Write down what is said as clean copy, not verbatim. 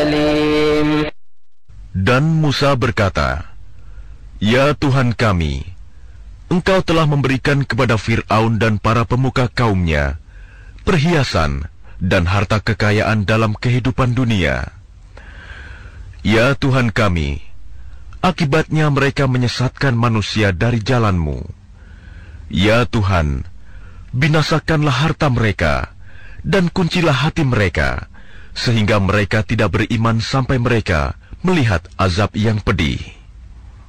أليم. Dan Musa berkata, "Ya Tuhan kami, Engkau telah memberikan kepada Fir'aun dan para pemuka kaumnya perhiasan dan harta kekayaan dalam kehidupan dunia. Ya Tuhan kami, akibatnya mereka menyesatkan manusia dari jalan-Mu. Ya Tuhan, binasakanlah harta mereka dan kuncilah hati mereka, sehingga mereka tidak beriman sampai mereka melihat azab yang pedih."